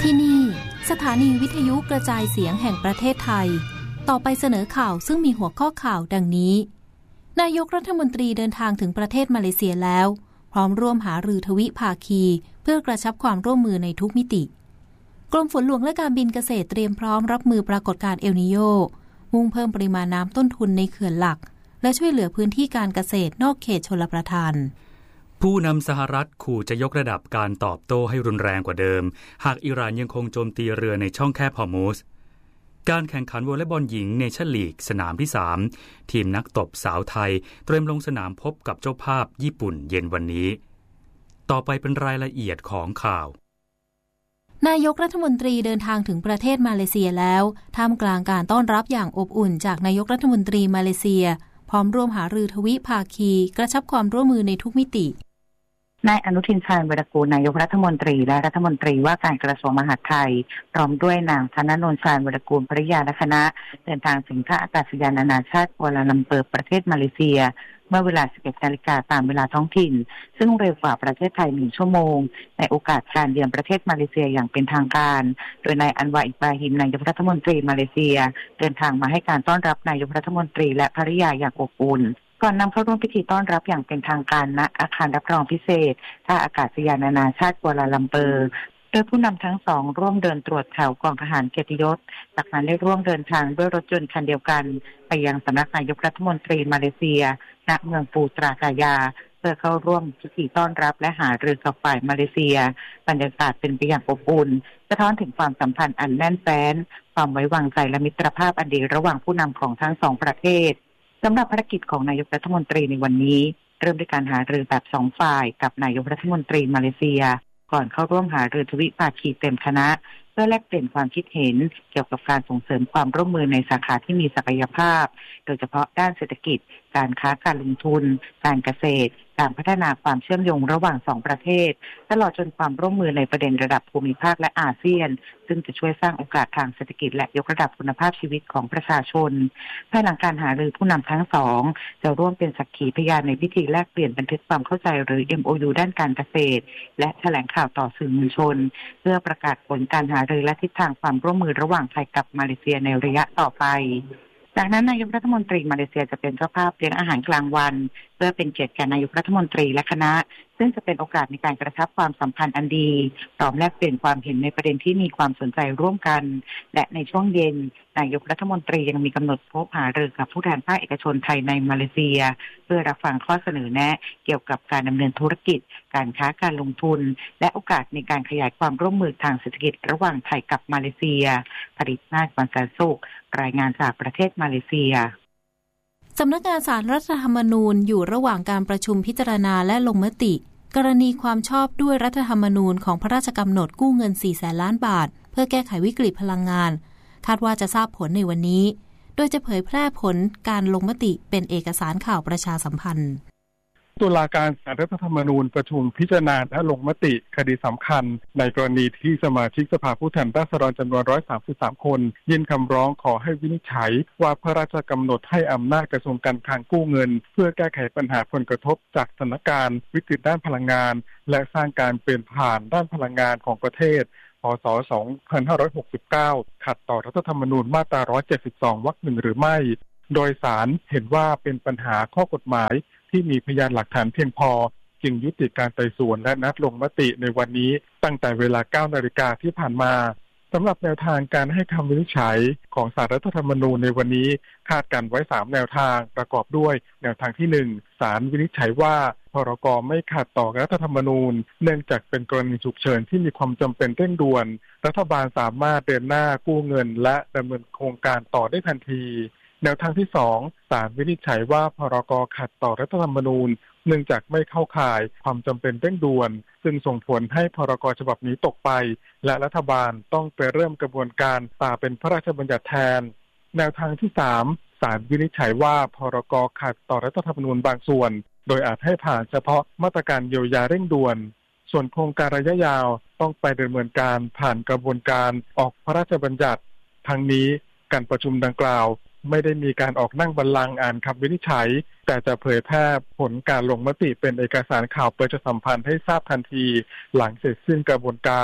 ที่นี่สถานีวิทยุกระจายเสียงแห่งประเทศไทยต่อไปเสนอข่าวซึ่งมีหัวข้อข่าวดังนี้นายกรัฐมนตรีเดินทางถึงประเทศมาเลเซียแล้วพร้อมร่วมหารือทวิภาคีเพื่อกระชับความร่วมมือในทุกมิติกรมฝนหลวงและการบินเกษตรเตรียมพร้อมรับมือปรากฏการณ์เอลนีโญมุ่งเพิ่มปริมาณน้ำต้นทุนในเขื่อนหลักและช่วยเหลือพื้นที่การเกษตรนอกเขตชลประทานผู้นำสหรัฐขู่จะยกระดับการตอบโต้ให้รุนแรงกว่าเดิมหากอิหร่านยังคงโจมตีเรือในช่องแคบฮอร์มุซการแข่งขันวอลเลย์บอลหญิงเนชั่นลีกสนามที่3ทีมนักตบสาวไทยเตรียมลงสนามพบกับเจ้าภาพญี่ปุ่นเย็นวันนี้ต่อไปเป็นรายละเอียดของข่าวนายกรัฐมนตรีเดินทางถึงประเทศมาเลเซียแล้วท่ามกลางการต้อนรับอย่างอบอุ่นจากนายกรัฐมนตรีมาเลเซียพร้อมร่วมหารือทวิภาคีกระชับความร่วมมือในทุกมิตินายอนุทินชาญวีรกูลนายกรัฐมนตรีและรัฐมนตรีว่าการกระทรวงมหาดไทยพร้อมด้วยนางธนนท์ชาญวีรกูลภริยาและคณะเดินทางถึงท่าอากาศยานนานาชาติกัวลาลัมเปอร์ประเทศมาเลเซียเมื่อเวลา 11 นาฬิกาตามเวลาท้องถิ่นซึ่งเร็วกว่าประเทศไทย1ชั่วโมงในโอกาสการเยือนประเทศมาเลเซียอย่างเป็นทางการโดยนายอันวาอิบราฮิมนายกรัฐมนตรีมาเลเซียเดินทางมาให้การต้อนรับนายกรัฐมนตรีและภริยาอย่างอบอุ่นก่อนนำเข้าร่วมพิธีต้อนรับอย่างเป็นทางการณอาคารรับรองพิเศษท่าอากาศยานนานาชาติกัวลาลัมเปอร์โดยผู้นำทั้งสองร่วมเดินตรวจแถวกองทหารเกียรติยศจากนั้นได้ร่วมเดินทางด้วยรถยนต์คันเดียวกันไปยังสำนักนายกรัฐมนตรีมาเลเซียณเมืองปูตรากายาเพื่อเข้าร่วมพิธีต้อนรับและหารือกับฝ่ายมาเลเซียบรรยากาศเป็นไปอย่างอบอุ่นสะท้อนถึงความสัมพันธ์อันแน่นแฟ้นความไว้วางใจและมิตรภาพอันดีระหว่างผู้นำของทั้งสองประเทศสำหรับภารกิจของนายกรัฐมนตรีในวันนี้เริ่มด้วยการหารือแบบ2ฝ่ายกับนายกรัฐมนตรีมาเลเซียก่อนเข้าร่วมหารือทวิภาคีเต็มคณะเพื่อแลกเปลี่ยนความคิดเห็นเกี่ยวกับการส่งเสริมความร่วมมือในสาขาที่มีศักยภาพโดยเฉพาะด้านเศรษฐกิจการค้าการลงทุนการเกษตรการพัฒนาความเชื่อมโยงระหว่าง2ประเทศตลอดจนความร่วมมือในประเด็นระดับภูมิภาคและอาเซียนซึ่งจะช่วยสร้างโอกาสทางเศรษฐกิจและยกระดับคุณภาพชีวิตของประชาชนภายหลังการหารือผู้นำทั้งสองจะร่วมเป็นสักขีพยานในพิธีแลกเปลี่ยนบันทึกความเข้าใจหรือ MOU ด้านการเกษตรและแถลงข่าวต่อสื่อมวลชนเพื่อประกาศผลการหารือและทิศทางความร่วมมือระหว่างไทยกับมาเลเซียในระยะต่อไปจากนั้นนายกรัฐมนตรีมาเลเซียจะเป็นเจ้าภาพเลี้ยงอาหารกลางวันเพื่อเป็นเกียรติแก่นายกรัฐมนตรีและคณะซึ่งจะเป็นโอกาสในการกระชับความสัมพันธ์อันดีพร้อมแลกเปลี่ยนความเห็นในประเด็นที่มีความสนใจร่วมกันและในช่วงเย็นนายกรัฐมนตรียังมีกำหนดพบหารือกับผู้แทนภาคเอกชนไทยในมาเลเซียเพื่อรับฟังข้อเสนอแนะเกี่ยวกับการดำเนินธุรกิจการค้าการลงทุนและโอกาสในการขยายความร่วมมือทางเศรษฐกิจระหว่างไทยกับมาเลเซียผลิตนาฏ วันแสนสุขรายงานจากประเทศมาเลเซียสำนักงานศาลรัฐธรรมนูญอยู่ระหว่างการประชุมพิจารณาและลงมติกรณีความชอบด้วยรัฐธรรมนูญของพระราชกำหนดกู้เงิน 400,000 ล้านบาทเพื่อแก้ไขวิกฤตพลังงานคาดว่าจะทราบผลในวันนี้โดยจะเผยแพร่ผลการลงมติเป็นเอกสารข่าวประชาสัมพันธ์ตุลาการศาลรัฐธรรมนูญประชุมพิจารณาและลงมติคดีสำคัญในกรณีที่สมาชิกสภาผู้แทนราษฎรจำนวน133คนยื่นคำร้องขอให้วินิจฉัยว่าพระราชกำหนดให้อำนาจกระทรวงการคลังกู้เงินเพื่อแก้ไขปัญหาผลกระทบจากสถานการณ์วิกฤตด้านพลังงานและสร้างการเปลี่ยนผ่านด้านพลังงานของประเทศพ.ศ. 2569ขัดต่อรัฐธรรมนูญมาตรา172 วรรค 1หรือไม่โดยศาลเห็นว่าเป็นปัญหาข้อกฎหมายที่มีพยานหลักฐานเพียงพอจึงยุติการไต่สวนและนัดลงมติในวันนี้ตั้งแต่เวลา 9 นาฬิกาที่ผ่านมาสำหรับแนวทางการให้คำวินิจฉัยของศาลรัฐธรรมนูญในวันนี้คาดกันไว้3แนวทางประกอบด้วยแนวทางที่1ศาลวินิจฉัยว่าพรก.ไม่ขัดต่อรัฐธรรมนูญเนื่องจากเป็นกรณีฉุกเฉินที่มีความจำเป็นเร่งด่วนรัฐบาลสามารถเดินหน้ากู้เงินและดำเนินโครงการต่อได้ทันทีแนวทางที่2ศาลวินิจฉัยว่าพรก.ขัดต่อรัฐธรรมนูญเนื่องจากไม่เข้าข่ายความจำเป็นเร่งด่วนซึ่งส่งผลให้พรก.ฉบับนี้ตกไปและรัฐบาลต้องไปเริ่มกระบวนการตามเป็นพระราชบัญญัติแทนแนวทางที่3ศาลวินิจฉัยว่าพรก.ขัดต่อรัฐธรรมนูญบางส่วนโดยอาจให้ผ่านเฉพาะมาตรการเยียวยาเร่งด่วนส่วนโครงการระยะยาวต้องไปดำเนินการผ่านกระบวนการออกพระราชบัญญัติทั้งนี้การประชุมดังกล่าวไม่ได้มีการออกนั่งบัลลังก์อ่านคำวินิจฉัยแต่จะเผยแพร่ผลการลงมติเป็นเอกสารข่าวประชาสัมพันธ์ให้ทราบทันทีหลังเสร็จสิ้นกระบวนการข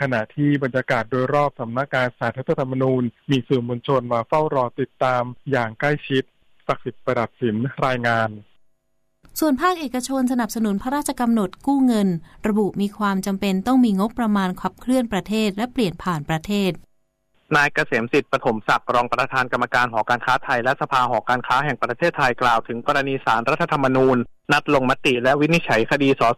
ขณะที่บรรยากาศโดยรอบสำนักงานศาลรัฐธรรมนูญมีสื่อมวลชนมาเฝ้ารอติดตามอย่างใกล้ชิดศักดิ์สิทธิ์ประดับสินรายงานส่วนภาคเอกชนสนับสนุนพระราชกำหนดกู้เงินระบุมีความจำเป็นต้องมีงบประมาณขับเคลื่อนประเทศและเปลี่ยนผ่านประเทศนายเกษมสิทธิ์ปฐมศักดิ์รองประธานกรรมการหอการค้าไทยและสภาหอการค้าแห่งประเทศไทยกล่าวถึงกรณีศาลรัฐธรรมนูญนัดลงมติและวินิจฉัยคดีสส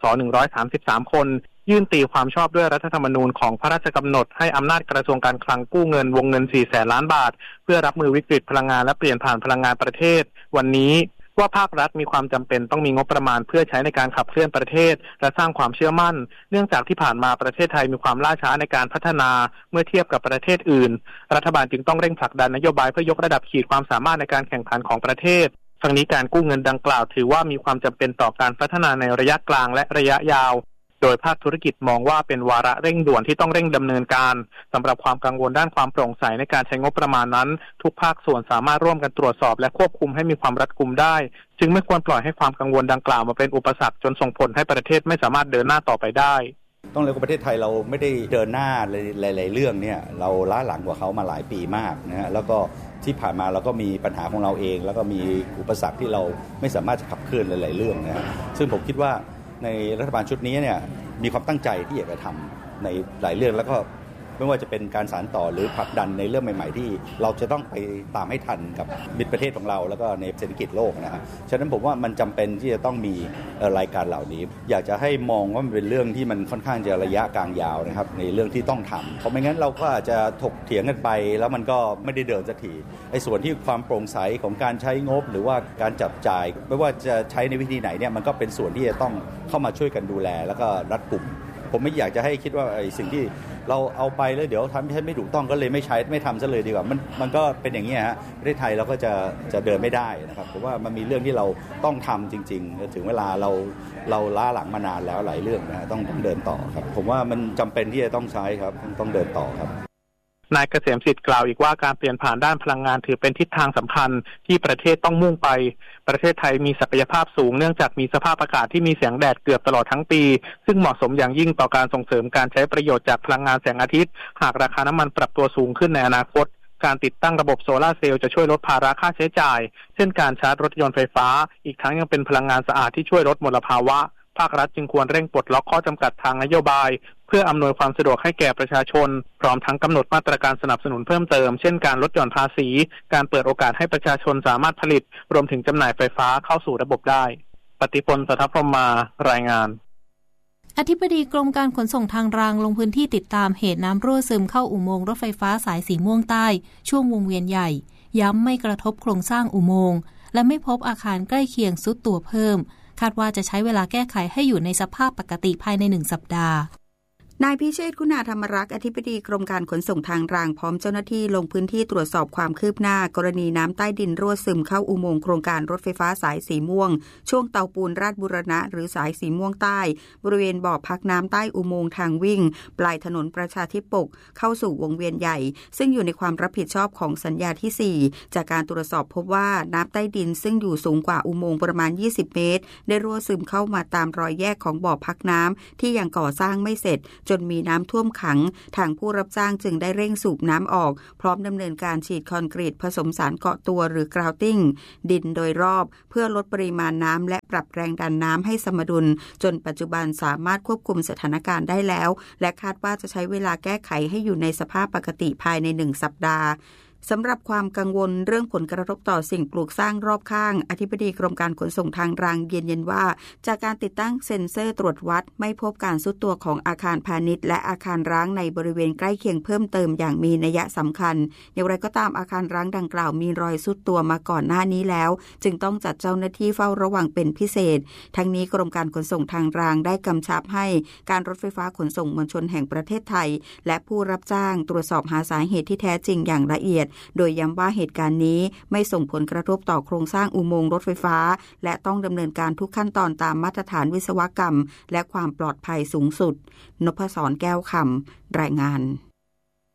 133คนยื่นตีความชอบด้วยรัฐธรรมนูญของพระราชกำหนดให้อำนาจกระทรวงการคลังกู้เงินวงเงิน 400,000 ล้านบาทเพื่อรับมือวิกฤตพลังงานและเปลี่ยนผ่านพลังงานประเทศวันนี้ว่าภาครัฐมีความจำเป็นต้องมีงบประมาณเพื่อใช้ในการขับเคลื่อนประเทศและสร้างความเชื่อมั่นเนื่องจากที่ผ่านมาประเทศไทยมีความล่าช้าในการพัฒนาเมื่อเทียบกับประเทศอื่นรัฐบาลจึงต้องเร่งผลักดันนโยบายเพื่อยกระดับขีดความสามารถในการแข่งขันของประเทศทั้งนี้การกู้เงินดังกล่าวถือว่ามีความจำเป็นต่อการพัฒนาในระยะกลางและระยะยาวโดยภาคธุรกิจมองว่าเป็นวาระเร่งด่วนที่ต้องเร่งดำเนินการสำหรับความกังวลด้านความโปร่งใสในการใช้งบประมาณนั้นทุกภาคส่วนสามารถร่วมกันตรวจสอบและควบคุมให้มีความรัดกุมได้จึงไม่ควรปล่อยให้ความกังวลดังกล่าวมาเป็นอุปสรรคจนส่งผลให้ประเทศไม่สามารถเดินหน้าต่อไปได้ต้องเรียกว่าประเทศไทยเราไม่ได้เดินหน้าหลายๆเรื่องเนี่ยเราล้าหลังกว่าเขามาหลายปีมากนะฮะแล้วก็ที่ผ่านมาเราก็มีปัญหาของเราเองแล้วก็มีอุปสรรคที่เราไม่สามารถจะขับเคลื่อนหลายๆเรื่องนะฮะซึ่งผมคิดว่าในรัฐบาลชุดนี้เนี่ยมีความตั้งใจที่อยากจะทำในหลายเรื่องแล้วก็ไม่ว่าจะเป็นการสานต่อหรือผลักดันในเรื่องใหม่ๆที่เราจะต้องไปตามให้ทันกับมิตรประเทศของเราแล้วก็ในเศรษฐกิจโลกนะฮะฉะนั้นผมว่ามันจำเป็นที่จะต้องมีรายการเหล่านี้อยากจะให้มองว่ามันเป็นเรื่องที่มันค่อนข้างจะระยะกลางยาวนะครับในเรื่องที่ต้องทำเพราะไม่งั้นเราก็อาจจะถกเถียงกันไปแล้วมันก็ไม่ได้เดินสักทีไอ้ส่วนที่ความโปร่งใสของการใช้งบหรือว่าการจับจ่ายไม่ว่าจะใช้ในวิธีไหนเนี่ยมันก็เป็นส่วนที่จะต้องเข้ามาช่วยกันดูแลแล้วก็รัดกุมผมไม่อยากจะให้คิดว่าไอ้สิ่งที่เราเอาไปแล้วเดี๋ยวทำให้ไม่ถูกต้องก็เลยไม่ใช้ไม่ทำซะเลยดีกว่ามันก็เป็นอย่างนี้ฮะประเทศไทยเราก็จะเดินไม่ได้นะครับเพราะว่ามันมีเรื่องที่เราต้องทำจริงๆถึงเวลาเราล้าหลังมานานแล้วหลายเรื่องนะต้องเดินต่อครับผมว่ามันจำเป็นที่จะต้องใช้ครับต้องเดินต่อครับนายเกษมสิทธิ์กล่าวอีกว่าการเปลี่ยนผ่านด้านพลังงานถือเป็นทิศทางสำคัญที่ประเทศต้องมุ่งไปประเทศไทยมีศักยภาพสูงเนื่องจากมีสภาพอากาศที่มีแสงแดดเกือบตลอดทั้งปีซึ่งเหมาะสมอย่างยิ่งต่อการส่งเสริมการใช้ประโยชน์จากพลังงานแสงอาทิตย์หากราคาน้ำมันปรับตัวสูงขึ้นในอนาคตการติดตั้งระบบโซลาร์เซลล์จะช่วยลดภาระค่าใช้จ่ายเช่นการชาร์จรถยนต์ไฟฟ้าอีกทั้งยังเป็นพลังงานสะอาดที่ช่วยลดมลภาวะภาครัฐจึงควรเร่งปลดล็อกข้อจำกัดทางนโยบายเพื่ออำนวยความสะดวกให้แก่ประชาชนพร้อมทั้งกำหนดมาตรการสนับสนุนเพิ่มเติมเช่นการลดหย่อนภาษีการเปิดโอกาสให้ประชาชนสามารถผลิตรวมถึงจำหน่ายไฟฟ้าเข้าสู่ระบบได้ปฏิพล สัทธพรหมารายงานอธิบดีกรมการขนส่งทางรางลงพื้นที่ติดตามเหตุน้ำรั่วซึมเข้าอุโมงค์รถไฟฟ้าสายสีม่วงใต้ช่วงวงเวียนใหญ่ย้ำไม่กระทบโครงสร้างอุโมงค์และไม่พบอาคารใกล้เคียงทรุดตัวเพิ่มคาดว่าจะใช้เวลาแก้ไขให้อยู่ในสภาพปกติภายใน1 สัปดาห์นายพิเชษฐ์คุณาธรรมรักษ์อธิบดีกรมการขนส่งทางรางพร้อมเจ้าหน้าที่ลงพื้นที่ตรวจสอบความคืบหน้ากรณีน้ำใต้ดินรั่วซึมเข้าอุโมงค์โครงการรถไฟฟ้าสายสีม่วงช่วงเตาปูนราชบุรณะหรือสายสีม่วงใต้บริเวณบ่อพักน้ำใต้อุโมงค์ทางวิ่งปลายถนนประชาธิปกเข้าสู่วงเวียนใหญ่ซึ่งอยู่ในความรับผิดชอบของสัญญาที่4จากการตรวจสอบพบว่าน้ำใต้ดินซึ่งอยู่สูงกว่าอุโมงค์ประมาณ20 เมตรได้รั่วซึมเข้ามาตามรอยแยกของบ่อพักน้ำที่ยังก่อสร้างไม่เสร็จจนมีน้ำท่วมขังทางผู้รับจ้างจึงได้เร่งสูบน้ำออกพร้อมดำเนินการฉีดคอนกรีตผสมสารเกาะตัวหรือกราวติ้งดินโดยรอบเพื่อลดปริมาณน้ำและปรับแรงดันน้ำให้สมดุลจนปัจจุบันสามารถควบคุมสถานการณ์ได้แล้วและคาดว่าจะใช้เวลาแก้ไขให้อยู่ในสภาพปกติภายใน1 สัปดาห์สำหรับความกังวลเรื่องผลกระทบต่อสิ่งปลูกสร้างรอบข้างอธิบดีกรมการขนส่งทางรางยืนยันว่าจากการติดตั้งเซ็นเซอร์ตรวจวัดไม่พบการทรุดตัวของอาคารพาณิชย์และอาคารร้างในบริเวณใกล้เคียงเพิ่มเติมอย่างมีนัยสำคัญอย่างไรก็ตามอาคารร้างดังกล่าวมีรอยทรุดตัวมาก่อนหน้านี้แล้วจึงต้องจัดเจ้าหน้าที่เฝ้าระวังเป็นพิเศษทั้งนี้กรมการขนส่งทางรางได้กำชับให้การรถไฟฟ้าขนส่งมวลชนแห่งประเทศไทยและผู้รับจ้างตรวจสอบหาสาเหตุที่แท้จริงอย่างละเอียดโดยย้ำว่าเหตุการณ์นี้ไม่ส่งผลกระทบต่อโครงสร้างอุโมงค์รถไฟฟ้าและต้องดำเนินการทุกขั้นตอนตามมาตรฐานวิศวกรรมและความปลอดภัยสูงสุดนพศร แก้วคำรายงาน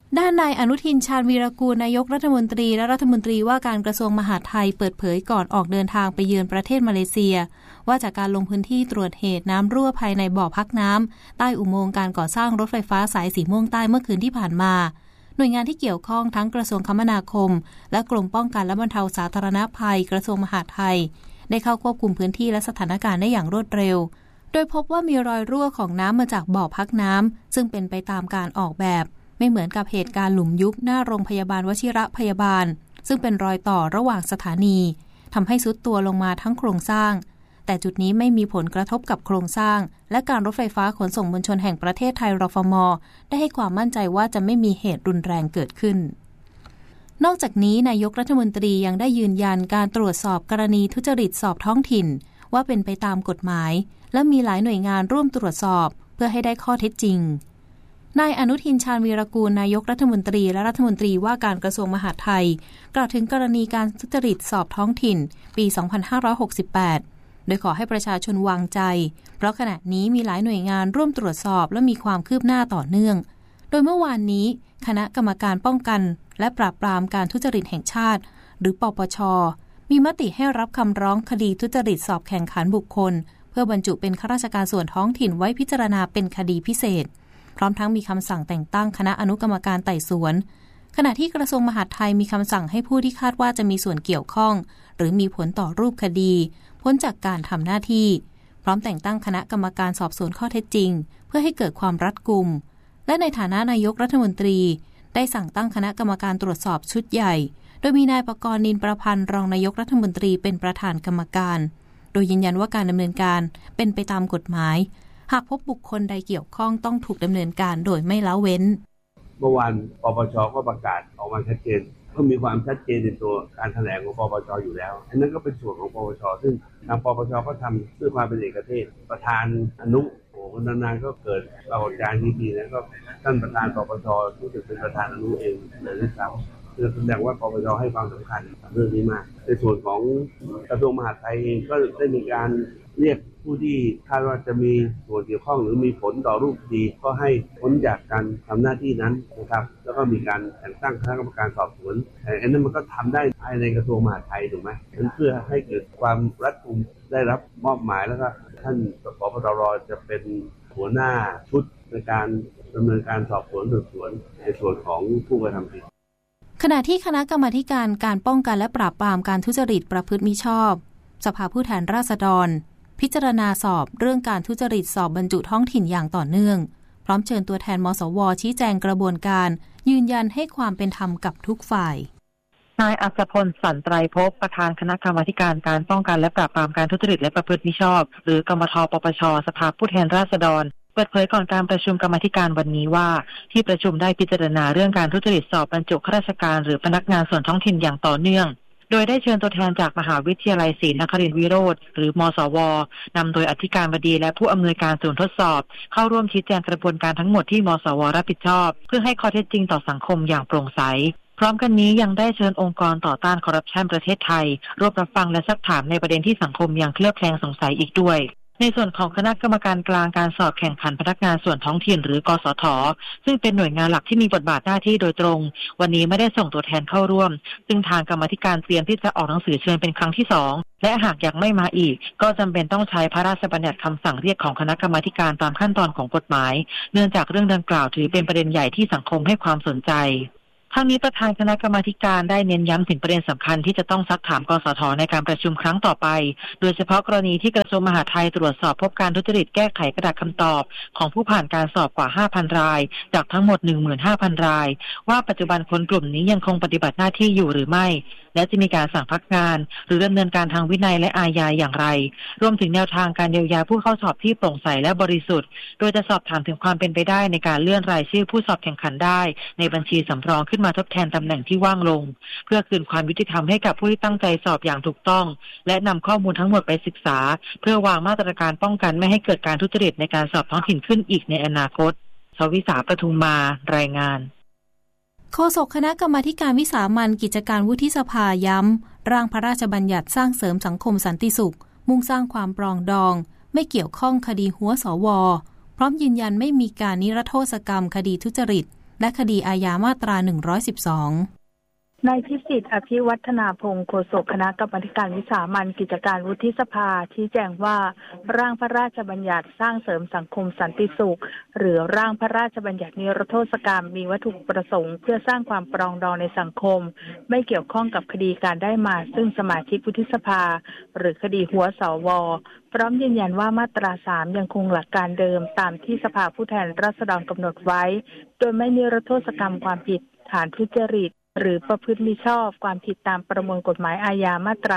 ด้านนายอนุทินชาญวีรกูลนายกรัฐมนตรีและรัฐมนตรีว่าการกระทรวงมหาดไทยเปิดเผยก่อนออกเดินทางไปเยือนประเทศมาเลเซียว่าจากการลงพื้นที่ตรวจเหตุน้ำรั่วภายในบ่อพักน้ำใต้อุโมงค์การก่อสร้างรถไฟฟ้าสายสีม่วงใต้เมื่อคืนที่ผ่านมาหน่วยงานที่เกี่ยวข้องทั้งกระทรวงคมนาคมและกรมป้องกันและบรรเทาสาธารณภัยกระทรวงมหาดไทยได้เข้าควบคุมพื้นที่และสถานการณ์ได้อย่างรวดเร็วโดยพบว่ามีรอยรั่วของน้ำมาจากบ่อพักน้ำซึ่งเป็นไปตามการออกแบบไม่เหมือนกับเหตุการณ์หลุมยุบหน้าโรงพยาบาลวชิระพยาบาลซึ่งเป็นรอยต่อระหว่างสถานีทำให้ทรุดตัวลงมาทั้งโครงสร้างแต่จุดนี้ไม่มีผลกระทบกับโครงสร้างและการรถไฟฟ้าขนส่งมวลชนแห่งประเทศไทยรฟม.ได้ให้ความมั่นใจว่าจะไม่มีเหตุรุนแรงเกิดขึ้นนอกจากนี้นายกรัฐมนตรียังได้ยืนยันการตรวจสอบกรณีทุจริตสอบท้องถิ่นว่าเป็นไปตามกฎหมายและมีหลายหน่วยงานร่วมตรวจสอบเพื่อให้ได้ข้อเท็จจริงนายอนุทินชาญวีรกูลนายกรัฐมนตรีและรัฐมนตรีว่าการกระทรวงมหาดไทยกล่าวถึงกรณีการทุจริตสอบท้องถิ่นปี 2568 โดยขอให้ประชาชนวางใจเพราะขณะนี้มีหลายหน่วยงานร่วมตรวจสอบและมีความคืบหน้าต่อเนื่องโดยเมื่อวานนี้คณะกรรมการป้องกันและปราบปรามการทุจริตแห่งชาติหรือปปช.มีมติให้รับคำร้องคดีทุจริตสอบแข่งขันบุคคลเพื่อบรรจุเป็นข้าราชการส่วนท้องถิ่นไว้พิจารณาเป็นคดีพิเศษพร้อมทั้งมีคำสั่งแต่งตั้งคณะอนุกรรมการไต่สวนขณะที่กระทรวงมหาดไทยมีคำสั่งให้ผู้ที่คาดว่าจะมีส่วนเกี่ยวข้องหรือมีผลต่อรูปคดีพ้นจากการทำหน้าที่พร้อมแต่งตั้งคณะกรรมการสอบสวนข้อเท็จจริงเพื่อให้เกิดความรัดกุมและในฐานะนายกรัฐมนตรีได้สั่งตั้งคณะกรรมการตรวจสอบชุดใหญ่โดยมีนายปกรณ์ นินประพันธ์รองนายกรัฐมนตรีเป็นประธานกรรมการโดยยืนยันว่าการดำเนินการเป็นไปตามกฎหมายหากพบบุคคลใดเกี่ยวข้องต้องถูกดำเนินการโดยไม่ละเว้นเมื่อวานปปช.ก็ประกาศออกมาชัดเจนก็มีความชัดเจนในตัวการแถลงของปปช.อยู่แล้วอันนั้นก็เป็นส่วนของปปช.ซึ่งทางปปช.ก็ทำด้วยความเป็นเอกเทศประธานอนุนานๆก็เกิดปรากฏการณ์ทีนะก็ท่านประธานปปช.รู้สึกเป็นประธานอนุเองเลยด้วยซ้ำคือแสดงว่าปปช.ให้ความสำคัญกับเรื่องนี้มากในส่วนของกระทรวงมหาดไทยเองก็ได้มีการเรียกผู้ที่คาดว่าจะมีส่วนเกี่ยวข้องหรือมีผลต่อรูปคดีก็ให้พ้นจากการทำหน้าที่นั้นนะครับแล้วก็มีการแต่งตั้งคณะกรรมการสอบสวนอันนั้นมันก็ทำได้ภายในกระทรวงมหาดไทยถูกไหมนั้นเพื่อให้เกิดความรัดกุมได้รับมอบหมายแล้วก็ท่านผบ.ตร.จะเป็นหัวหน้าชุดในการดำเนินการสอบสวนสืบสวนในส่วนของผู้กระทำผิดขณะที่คณะกรรมาธิการป้องกันและปราบปรามการทุจริตประพฤติมิชอบสภาผู้แทนราษฎรพิจารณาสอบเรื่องการทุจริตสอบบรรจุท้องถิ่นอย่างต่อเนื่องพร้อมเชิญตัวแทนมสว.ชี้แจงกระบวนการยืนยันให้ความเป็นธรรมกับทุกฝ่ายนายอัศพล สันไตรภพประธานคณะกรรมาธิการป้องกันและปราบปรามการทุจริตและประพฤติมิชอบหรือกมท.ปปช.สภาผู้แทนราษฎรเปิดเผยก่อนการประชุมกรรมาธิการวันนี้ว่าที่ประชุมได้พิจารณาเรื่องการทุจริตสอบบรรจุข้าราชการหรือพนักงานส่วนท้องถิ่นอย่างต่อเนื่องโดยได้เชิญตัวแทนจากมหาวิทยาลัยศรีนครินทรวิโรธหรือมสวนำโดยอธิการบดีและผู้อำนวยการศูนย์ทดสอบเข้าร่วมชี้แจงกระบวนการทั้งหมดที่มสวรับผิดชอบเพื่อให้ข้อเท็จจริงต่อสังคมอย่างโปร่งใสพร้อมกันนี้ยังได้เชิญองค์กรต่อต้านคอร์รัปชันประเทศไทยร่วมรับฟังและซักถามในประเด็นที่สังคมยังเคลือบแคลงสงสัยอีกด้วยในส่วนของคณะกรรมการกลางการสอบแข่งขันพนักงานส่วนท้องถิ่นหรือกสท.ซึ่งเป็นหน่วยงานหลักที่มีบทบาทหน้าที่โดยตรงวันนี้ไม่ได้ส่งตัวแทนเข้าร่วมซึ่งทางกรรมาธิการเตรียมที่จะออกหนังสือเชิญเป็นครั้งที่2และหากยังไม่มาอีกก็จำเป็นต้องใช้พระราชบัญญัติคำสั่งเรียกของคณะกรรมาธิการตามขั้นตอนของกฎหมายเนื่องจากเรื่องดังกล่าวถือเป็นประเด็นใหญ่ที่สังคมให้ความสนใจทั้งนี้ประธานคณะกรรมาธิการได้เน้นย้ำถึงประเด็นสำคัญที่จะต้องซักถามกสท.ในการประชุมครั้งต่อไปโดยเฉพาะกรณีที่กระทรวงมหาดไทยตรวจสอบพบการทุจริตแก้ไขกระดาษคำตอบของผู้ผ่านการสอบกว่า 5,000 รายจากทั้งหมด 15,000 รายว่าปัจจุบันคนกลุ่มนี้ยังคงปฏิบัติหน้าที่อยู่หรือไม่และจะมีการสั่งพักงานหรือดำเนินการทางวินัยและอาญาอย่างไรรวมถึงแนวทางการเยียวยาผู้เข้าสอบที่โปร่งใสและบริสุทธิ์โดยจะสอบถามถึงความเป็นไปได้ในการเลื่อนรายชื่อผู้สอบแข่งขันได้ในบัญชีสำรองขึ้นมาทดแทนตำแหน่งที่ว่างลงเพื่อคืนความยุติธรรมให้กับผู้ที่ตั้งใจสอบอย่างถูกต้องและนำข้อมูลทั้งหมดไปศึกษาเพื่อวางมาตรการป้องกันไม่ให้เกิดการทุจริตในการสอบท้องถิ่นขึ้นอีกในอนาคตชวิสา ปทุมมารายงานโฆษกคณะกรรมาธิการวิสามัญกิจการวุฒิสภาย้ำร่างพระราชบัญญัติสร้างเสริมสังคมสันติสุขมุ่งสร้างความปรองดองไม่เกี่ยวข้องคดีหัวสว.พร้อมยืนยันไม่มีการนิรโทษกรรมคดีทุจริตและคดีอาญามาตรา112 นายพิสิทธิ์อภิวัฒนาพงศ์โฆษกคณะกรรมาการวิสามัญกิจการวุฒิสภาชี้แจงว่าร่างพระราชบัญญัติสร้างเสริมสังคมสันติสุขหรือร่างพระราชบัญญัตินิรโทษกรรมมีวัตถุประสงค์เพื่อสร้างความปรองดองในสังคมไม่เกี่ยวข้องกับคดีการได้มาซึ่งสมาชิกวุฒิสภาหรือคดีหัวสวพร้อมยืนยันว่ามาตรา3ยังคงหลักการเดิมตามที่สภาผู้แทนราษฎรกำหนดไว้โดยไม่นิรโทษกรรมความผิดฐานทุจริตหรือประพฤติมิชอบความผิดตามประมวลกฎหมายอาญามาตรา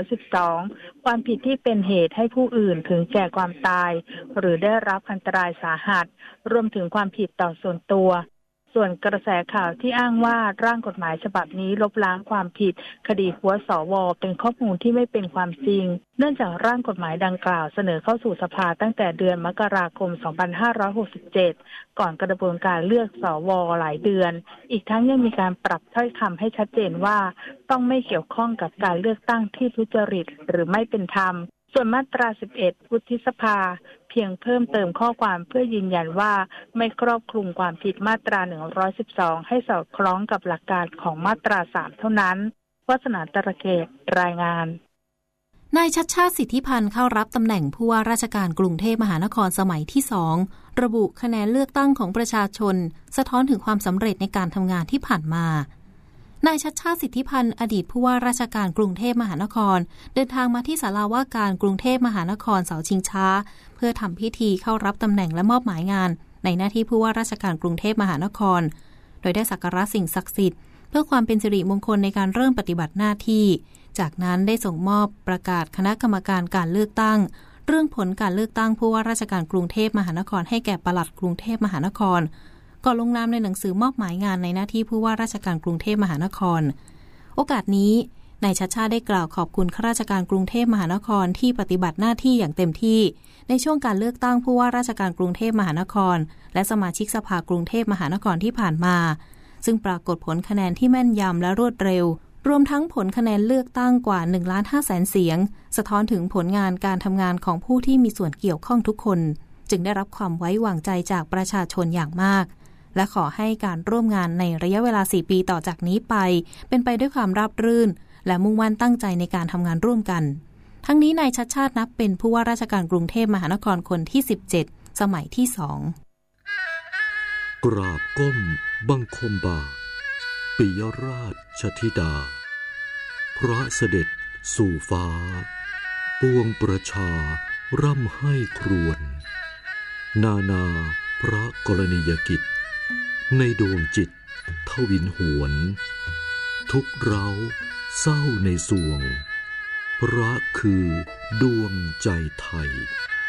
112ความผิดที่เป็นเหตุให้ผู้อื่นถึงแก่ความตายหรือได้รับอันตรายสาหัสรวมถึงความผิดต่อส่วนตัวส่วนกระแสข่าวที่อ้างว่าร่างกฎหมายฉบับนี้ลบล้างความผิดคดีหัวสวเป็นข้อมูลที่ไม่เป็นความจริงเนื่องจากร่างกฎหมายดังกล่าวเสนอเข้าสู่สภาตั้งแต่เดือนมกราคม 2567 ก่อนกระบวนการเลือกสวหลายเดือนอีกทั้งยังมีการปรับถ้อยคำให้ชัดเจนว่าต้องไม่เกี่ยวข้องกับการเลือกตั้งที่ทุจริตหรือไม่เป็นธรรมส่วนมาตรา11วุฒิสภาเพียงเพิ่มเติมข้อความเพื่อยืนยันว่าไม่ครอบคลุมความผิดมาตรา112ให้สอดคล้องกับหลักการของมาตรา3เท่านั้นวาสนาตระเกตรายงานนายชัชชาติสิทธิพันธ์เข้ารับตำแหน่งผู้ว่าราชการกรุงเทพมหานครสมัยที่2ระบุคะแนนเลือกตั้งของประชาชนสะท้อนถึงความสำเร็จในการทำงานที่ผ่านมานายชัชชาติสิทธิพันธ์อดีตผู้ว่าราชการกรุงเทพมหานครเดินทางมาที่ศาลาว่าการกรุงเทพมหานครเสาชิงช้าเพื่อทำพิธีเข้ารับตำแหน่งและมอบหมายงานในหน้าที่ผู้ว่าราชการกรุงเทพมหานครโดยได้สักการะสิ่งศักดิ์สิทธิ์เพื่อความเป็นสิริมงคลในการเริ่มปฏิบัติหน้าที่จากนั้นได้ส่งมอบประกาศคณะกรรมการการเลือกตั้งเรื่องผลการเลือกตั้งผู้ว่าราชการกรุงเทพมหานครให้แก่ปลัดกรุงเทพมหานครก่อนลงนามในหนังสือมอบหมายงานในหน้าที่ผู้ว่าราชการกรุงเทพมหานครโอกาสนี้นายชัชชาติได้กล่าวขอบคุณข้าราชการกรุงเทพมหานครที่ปฏิบัติหน้าที่อย่างเต็มที่ในช่วงการเลือกตั้งผู้ว่าราชการกรุงเทพมหานครและสมาชิกสภากรุงเทพมหานครที่ผ่านมาซึ่งปรากฏผลคะแนนที่แม่นยำและรวดเร็วรวมทั้งผลคะแนนเลือกตั้งกว่า 1,500,000 เสียงสะท้อนถึงผลงานการทำงานของผู้ที่มีส่วนเกี่ยวข้องทุกคนจึงได้รับความไว้วางใจจากประชาชนอย่างมากและขอให้การร่วมงานในระยะเวลา4 ปีต่อจากนี้ไปเป็นไปด้วยความราบรื่นและมุ่งมั่นตั้งใจในการทำงานร่วมกันทั้งนี้นายชัชชาตินับเป็นผู้ว่าราชการกรุงเทพมหานครคนที่17สมัยที่2 กราบก้มบังคมบาทปิยราชธิดาพระเสด็จสู่ฟ้าปวงประชาร่ำให้ครวญนานาพระกรณียกิจในดวงจิตทวินหวนทุกเร้าเศร้าในสวงพระคือดวงใจไทย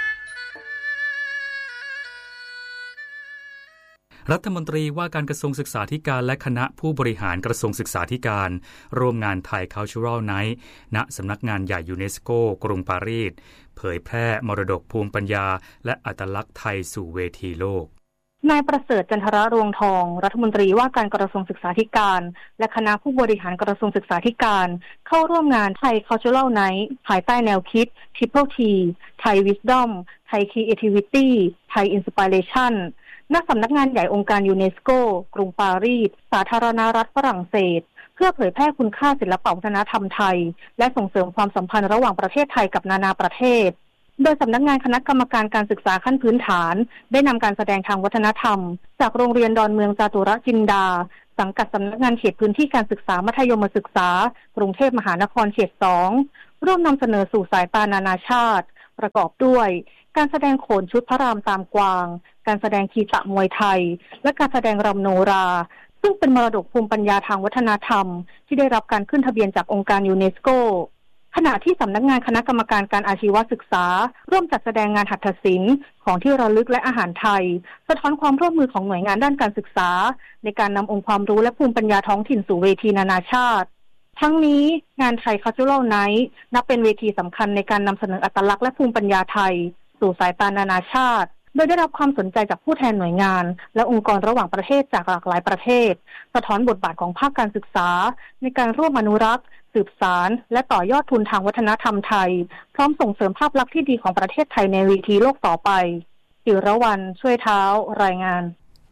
รัฐมนตรีว่าการกระทรวงศึกษาธิการและคณะผู้บริหารกระทรวงศึกษาธิการร่วมงานไทย Cultural Night ณสำนักงานใหญ่ยูเนสโกกรุงปารีสเผยแพร่มรดกภูมิปัญญาและอัตลักษณ์ไทยสู่เวทีโลกนายประเสริฐจันทรรวงทองรัฐมนตรีว่าการกระทรวงศึกษาธิการและคณะผู้บริหารกระทรวงศึกษาธิการเข้าร่วมงานไทย Cultural Night ภายใต้แนวคิด Triple T ไทย Wisdom ไทย Creativity ไทย Inspiration ณสำนักงานใหญ่องค์การยูเนสโกกรุงปารีสสาธารณรัฐฝรั่งเศสเพื่อเผยแพร่คุณค่าศิลปวัฒนธรรมไทยและส่งเสริมความสัมพันธ์ระหว่างประเทศไทยกับนานาประเทศโดยสำนักงานคณะกรรมการการศึกษาขั้นพื้นฐานได้นำการแสดงทางวัฒนธรรมจากโรงเรียนดอนเมืองจาตุรจินดาสังกัดสำนักงานเขตพื้นที่การศึกษามัธยมศึกษากรุงเทพมหานครเขต2ร่วมนำเสนอสู่สายตานานาชาติประกอบด้วยการแสดงโขนชุดพระรามตามกวางการแสดงคีตะมวยไทยและการแสดงรำโนราซึ่งเป็นมรดกภูมิปัญญาทางวัฒนธรรมที่ได้รับการขึ้นทะเบียนจากองค์การยูเนสโกขณะที่สำนักงานคณะกรรมการการอาชีวศึกษาร่วมจัดแสดงงานหัตถศิลป์ของที่ระลึกและอาหารไทยสะท้อนความร่วมมือของหน่วยงานด้านการศึกษาในการนำองค์ความรู้และภูมิปัญญาท้องถิ่นสู่เวทีนานาชาติทั้งนี้งานไทย Cultural Night นับเป็นเวทีสำคัญในการนำเสนออัตลักษณ์และภูมิปัญญาไทยสู่สายตานานาชาติโดยได้รับความสนใจจากผู้แทนหน่วยงานและองค์กรระหว่างประเทศจากหลากหลายประเทศสะท้อนบทบาทของภาคการศึกษาในการร่วมอนุรักษ์สืบสานและต่อยอดทุนทางวัฒนธรรมไทยพร้อมส่งเสริมภาพลักษณ์ที่ดีของประเทศไทยในเวทีโลกต่อไปจิรวรรณช่วยเท้ารายงาน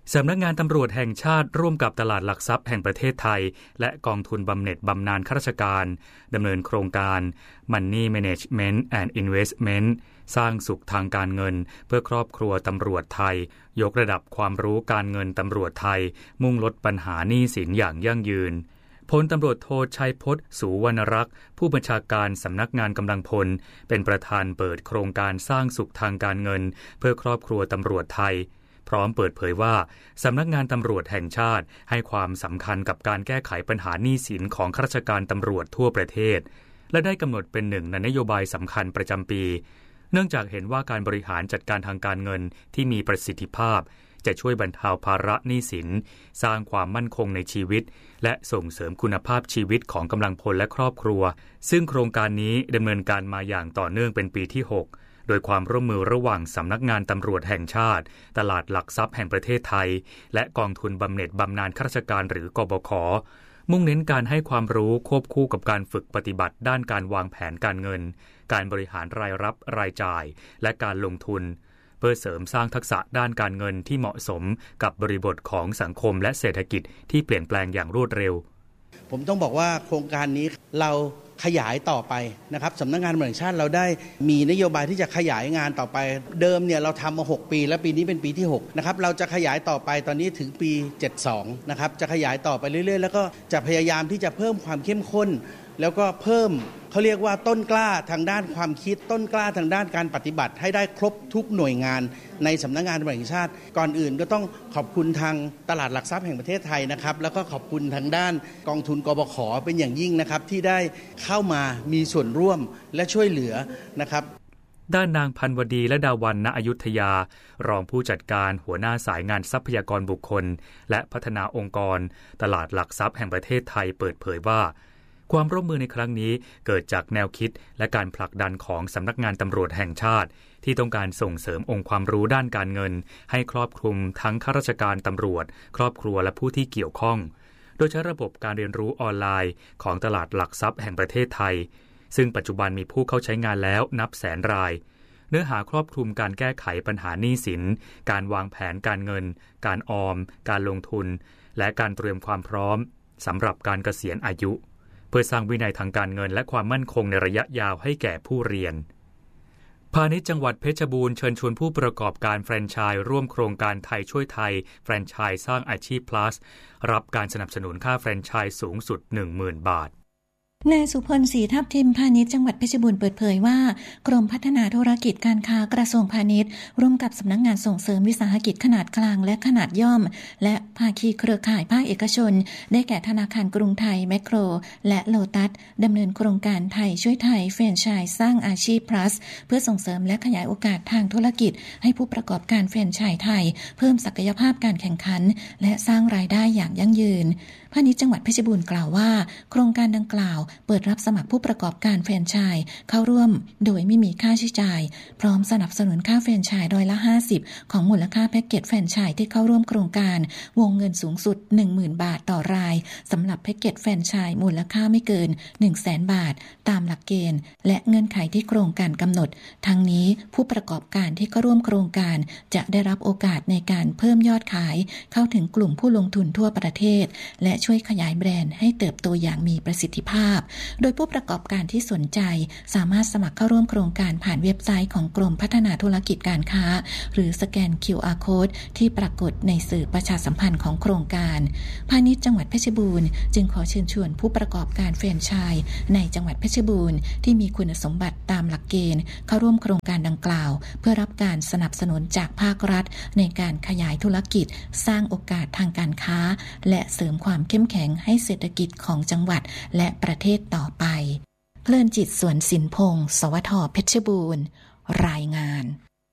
สำนักงานตำรวจแห่งชาติร่วมกับตลาดหลักทรัพย์แห่งประเทศไทยและกองทุนบำเหน็จบำนาญข้าราชการดำเนินโครงการ Money Management and Investment สร้างสุขทางการเงินเพื่อครอบครัวตำรวจไทยยกระดับความรู้การเงินตำรวจไทยมุ่งลดปัญหาหนี้สินอย่างยั่งยืนพลตำรวจโทชัยพจน์ สุวรรณรักษ์ผู้บัญชาการสำนักงานกำลังพลเป็นประธานเปิดโครงการสร้างสุขทางการเงินเพื่อครอบครัวตำรวจไทยพร้อมเปิดเผยว่าสำนักงานตำรวจแห่งชาติให้ความสำคัญกับการแก้ไขปัญหาหนี้สินของข้าราชการตำรวจทั่วประเทศและได้กำหนดเป็นหนึ่งในนโยบายสำคัญประจำปีเนื่องจากเห็นว่าการบริหารจัดการทางการเงินที่มีประสิทธิภาพจะช่วยบรรเทาภาระหนี้สินสร้างความมั่นคงในชีวิตและส่งเสริมคุณภาพชีวิตของกำลังพลและครอบครัวซึ่งโครงการนี้ดำเนินการมาอย่างต่อเนื่องเป็นปีที่6โดยความร่วมมือระหว่างสำนักงานตำรวจแห่งชาติตลาดหลักทรัพย์แห่งประเทศไทยและกองทุนบำเหน็จบำนาญข้าราชการหรือกบข.มุ่งเน้นการให้ความรู้ควบคู่กับการฝึกปฏิบัติด้านการวางแผนการเงินการบริหารรายรับรายจ่ายและการลงทุนเพื่อเสริมสร้างทักษะด้านการเงินที่เหมาะสมกับบริบทของสังคมและเศรษฐกิจที่เปลี่ยนแปลงอย่างรวดเร็วผมต้องบอกว่าโครงการนี้เราขยายต่อไปนะครับสำนักงานตำรวจแห่งชาติเราได้มีนโยบายที่จะขยายงานต่อไปเดิมเนี่ยเราทำมา6ปีและปีนี้เป็นปีที่6นะครับเราจะขยายต่อไปตอนนี้ถึงปี72นะครับจะขยายต่อไปเรื่อยๆแล้วก็จะพยายามที่จะเพิ่มความเข้มข้นแล้วก็เพิ่มเขาเรียกว่าต้นกล้าทางด้านความคิดต้นกล้าทางด้านการปฏิบัติให้ได้ครบทุกหน่วยงานในสำนักงานตำรวจแห่งชาติก่อนอื่นก็ต้องขอบคุณทางตลาดหลักทรัพย์แห่งประเทศไทยนะครับแล้วก็ขอบคุณทางด้านกองทุนกบข.เป็นอย่างยิ่งนะครับที่ได้เข้ามามีส่วนร่วมและช่วยเหลือนะครับด้านนางพันวดีและดาวันณอยุธยารองผู้จัดการหัวหน้าสายงานทรัพยากรบุคคลและพัฒนาองค์กรตลาดหลักทรัพย์แห่งประเทศไทยเปิดเผยว่าความร่วมมือในครั้งนี้เกิดจากแนวคิดและการผลักดันของสำนักงานตำรวจแห่งชาติที่ต้องการส่งเสริมองค์ความรู้ด้านการเงินให้ครอบคลุมทั้งข้าราชการตำรวจครอบครัวและผู้ที่เกี่ยวข้องโดยใช้ระบบการเรียนรู้ออนไลน์ของตลาดหลักทรัพย์แห่งประเทศไทยซึ่งปัจจุบันมีผู้เข้าใช้งานแล้วนับแสนรายเนื้อหาครอบคลุมการแก้ไขปัญหาหนี้สินการวางแผนการเงินการออมการลงทุนและการเตรียมความพร้อมสำหรับการเกษียณอายุเพื่อสร้างวินัยทางการเงินและความมั่นคงในระยะยาวให้แก่ผู้เรียนพาณิชย์จังหวัดเพชรบูรณ์เชิญชวนผู้ประกอบการแฟรนไชส์ร่วมโครงการไทยช่วยไทยแฟรนไชส์สร้างอาชีพ plus รับการสนับสนุนค่าแฟรนไชส์สูงสุด 10,000 บาทนายสุพลศรีทับทิมพาณิชย์จังหวัดเพชรบูรณ์เปิดเผยว่ากรมพัฒนาธุรกิจการค้ากระทรวงพาณิชย์ร่วมกับสำนักงานส่งเสริมวิสาหกิจขนาดกลางและขนาดย่อมและภาคีเครือข่ายภาคเอกชนได้แก่ธนาคารกรุงไทยแมคโครและโลตัสดำเนินโครงการไทยช่วยไทยแฟรนไชส์สร้างอาชีพ plus เพื่อส่งเสริมและขยายโอกาสทางธุรกิจให้ผู้ประกอบการแฟรนไชส์ไทยเพิ่มศักยภาพการแข่งขันและสร้างรายได้อย่างยั่งยืนพาณิชย์จังหวัดเพชรบูรณ์กล่าวว่าโครงการดังกล่าวเปิดรับสมัครผู้ประกอบการแฟรนไชส์เข้าร่วมโดยไม่มีค่าใช้จ่ายพร้อมสนับสนุนค่าแฟรนไชส์50%ของมูลค่าแพ็กเกจแฟรนไชส์ที่เข้าร่วมโครงการวงเงินสูงสุด 10,000 บาทต่อรายสำหรับแพ็กเกจแฟรนไชส์มูลค่าไม่เกิน 100,000 บาทตามหลักเกณฑ์และเงื่อนไขที่โครงการกำหนดทั้งนี้ผู้ประกอบการที่เข้าร่วมโครงการจะได้รับโอกาสในการเพิ่มยอดขายเข้าถึงกลุ่มผู้ลงทุนทั่วประเทศและช่วยขยายแบรนด์ให้เติบโตอย่างมีประสิทธิภาพโดยผู้ประกอบการที่สนใจสามารถสมัครเข้าร่วมโครงการผ่านเว็บไซต์ของกรมพัฒนาธุรกิจการค้าหรือสแกน QR Code ที่ปรากฏในสื่อประชาสัมพันธ์ของโครงการพาณิชย์จังหวัดเพชรบูรณ์จึงขอเชิญชวนผู้ประกอบการแฟรนไชส์ในจังหวัดเพชรบูรณ์ที่มีคุณสมบัติตามหลักเกณฑ์เข้าร่วมโครงการดังกล่าวเพื่อรับการสนับสนุนจากภาครัฐในการขยายธุรกิจสร้างโอกาสทางการค้าและเสริมความเข้มแข็งให้เศรษฐกิจของจังหวัดและประเทศต่อไปเพลินจิตสวนสินพงศ์สวท.เพชรบูรณ์รายงาน